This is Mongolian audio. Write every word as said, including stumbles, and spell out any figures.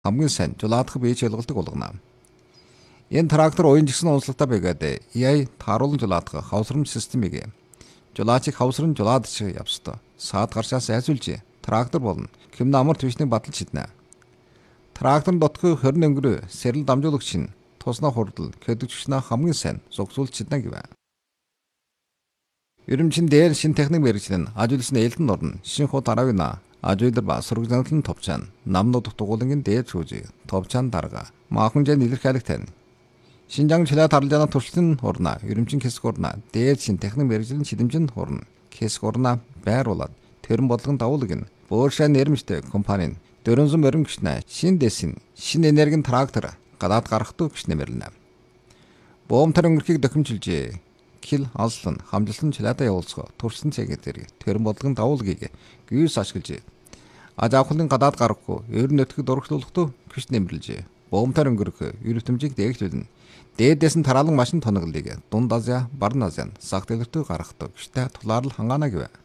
хамгийн сайн жулаадах бийж ялгалдаг болгоно. Энэ трактор уян жигсэн онцлогтой байгаад эй ай тааруулан жулаадах хавсрам системийг жулаачиг хавсран жулаадч явсдаа саад гаршаас айсуулж трактор болно. Кимна амар твишний баталж шиднэ. Трактор дотгоо хорин өнгөрөө сэрэл дамжуулагч нь туснаа хурдл кэдэгчнаа хамгийн сайн зогсуулж шиднэ гэвэ. Ерөмчин дээр шин техник мэрэгчлэн ажуулсан элдэн орно. Шин хот аравина ажуулдар ба сургалтын товчаан намнууд дугуулангийн дээр чүүжи товчаан дарга маахынжаа илэрхийлэх тань. Шинжаан чилээ тарлжаана туршлын орно. Ерөмчин хэсэг орно. Дээр шин техник мэрэгчлэн шидэмжин орно. Хэсэг орно байруулад тэрэн бодлогын давуулаг нь бөөршөө нэрмжтэй компани дөрөнзөн морин гişнэ шин дэсин шин энергийн трактор гадаад гаргахдуу гişнэ мэрнэ. Боомтар өнгөрхийг дохимжилжээ. Кил алслан хамжилсан чилаада явуулсго туршсан цэгээр тэрэн бодлогын давуулгийг гүйс ашиглаж ажаахлын гадаад гарахгүй ер нь өтгөд дурагшлуулахдуу гişнэ мэрлжээ. Боомтар өнгөрөх ерөвтөмжийг дээгжүүлнэ. Дээдээс нь тараалан машин тоноглыг дунд Азия, Баруун Азийн сах дэлгэртүү гаргахдуу гişтэй тулаарлал хангаана гэвэ.